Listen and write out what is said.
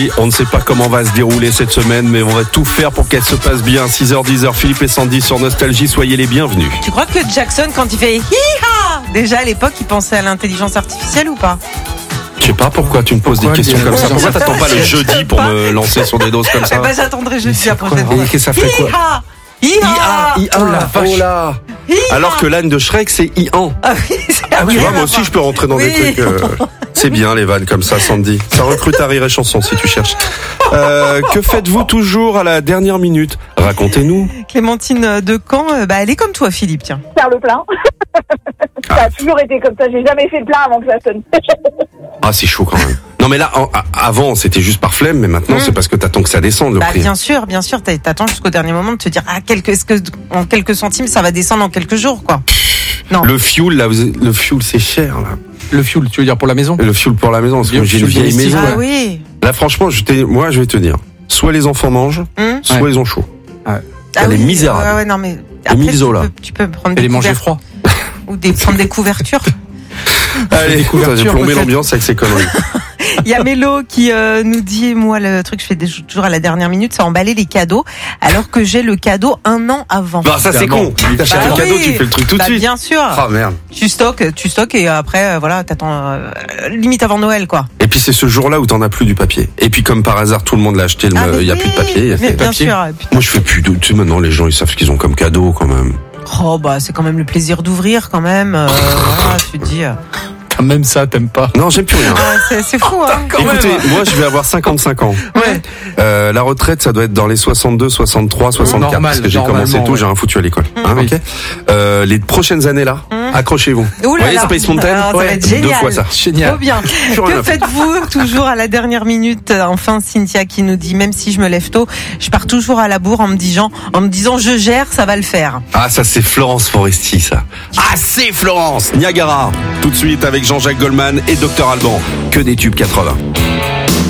Sandy. On ne sait pas comment va se dérouler cette semaine, mais on va tout faire pour qu'elle se passe bien. 6h-10h, Philippe et Sandy sur Nostalgie, soyez les bienvenus. Tu crois que Jackson, quand il fait hi-ha, déjà à l'époque, il pensait à l'intelligence artificielle ou pas? Je sais pas pourquoi tu me poses des questions comme ça. Pourquoi t'attends pas le jeudi pour me lancer sur des doses comme ça? J'attendrai jeudi la prochaine fois. Et que ça fait quoi? Hi-ha. Oh la vache. Alors que l'âne de Shrek, c'est Ian. Ah oui, Tu vois, moi aussi, je peux rentrer dans des trucs. C'est bien les vannes comme ça, Sandy. Ça recrute à Rire et Chanson si tu cherches. Que faites-vous toujours à la dernière minute? Racontez-nous. Clémentine de Caen, elle est comme toi, Philippe, tiens. Faire le plein. Ça a toujours été comme ça. J'ai jamais fait le plein avant que ça sonne. Ah, c'est chaud quand même. Non, mais là, avant, c'était juste par flemme, mais maintenant, c'est parce que t'attends que ça descende le prix. Bien sûr. T'attends jusqu'au dernier moment de te dire, est-ce que en quelques centimes, ça va descendre en quelques jours, quoi. Non. Le fuel, là, le fuel, c'est cher, là. Le fuel, tu veux dire pour la maison? Le fuel pour la maison, parce que j'ai une vieille maison. Ah oui. Là, franchement, moi, je vais te dire. Soit les enfants mangent, soit ils ont chaud. Elle est misérable. Ouais, non, mais après, tu peux prendre les manger froid. Ou prendre des couvertures. Allez, j'ai plombé l'ambiance avec ces conneries. Il y a Mélo qui nous dit, moi le truc que je fais toujours à la dernière minute, c'est emballer les cadeaux, alors que j'ai le cadeau un an avant. Bah ça c'est con. T'achètes le cadeau, tu fais le truc tout de suite. Bien sûr. Ah merde. Tu stockes et après t'attends limite avant Noël quoi. Et puis c'est ce jour-là où t'en as plus du papier. Et puis comme par hasard tout le monde l'a acheté, il y a plus de papier. Bien sûr. Moi je fais plus de. Tu sais maintenant les gens ils savent ce qu'ils ont comme cadeau quand même. Oh c'est quand même le plaisir d'ouvrir quand même. Voilà, tu te dis. Même ça, t'aimes pas? Non, j'aime plus rien. C'est fou, hein. Écoutez, moi, je vais avoir 55 ans. Ouais. La retraite, ça doit être dans les 62, 63, 64. Parce que j'ai commencé tôt, j'ai rien foutu à l'école. Ok. Les prochaines années là, accrochez-vous. Vous voyez Space Mountain? Ça va être génial. 2 fois ça. Génial. Trop bien. Que faites-vous toujours à la dernière minute? Enfin, Cynthia qui nous dit, même si je me lève tôt, je pars toujours à la bourre en me disant, je gère, ça va le faire. Ah, ça c'est Florence Foresti, ça. Ah, c'est Florence. Niagara. Tout de suite avec Jean-Jacques Goldman et Dr Alban. Que des tubes 80.